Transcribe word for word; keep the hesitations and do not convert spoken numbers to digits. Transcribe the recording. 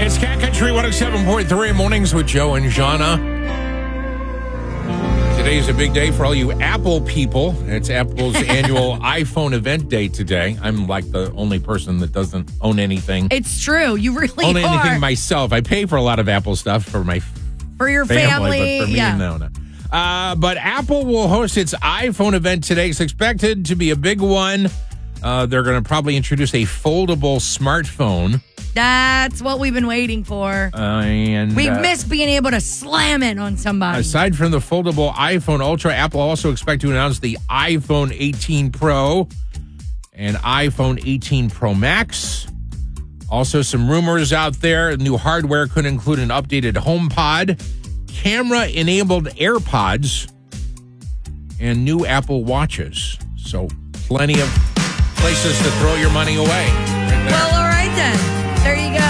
It's Cat Country one oh seven point three Mornings with Joe and Jana. Today's a big day for all you Apple people. It's Apple's annual iPhone event day today. I'm like the only person that doesn't own anything. It's true. You really own are. anything myself. I pay for a lot of Apple stuff for my For your family, family. but for me, yeah. no, no. Uh, but Apple will host its iPhone event today. It's expected to be a big one. Uh, they're going to probably introduce a foldable smartphone. That's what we've been waiting for. Uh, and We've uh, missed being able to slam it on somebody. Aside from the foldable iPhone Ultra, Apple also expect to announce the iPhone eighteen Pro and iPhone eighteen Pro Max. Also, some rumors out there. New hardware could include an updated HomePod, camera-enabled AirPods, and new Apple Watches. So, plenty of places to throw your money away. Right there. Well, all right then. There you go.